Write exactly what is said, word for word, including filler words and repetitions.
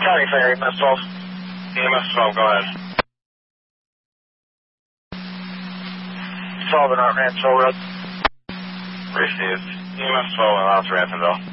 County Fair, E M S twelve. E M S twelve, go ahead. Sullivan, Art Ransville Road. Received. E M S twelve, and out to Ransomville.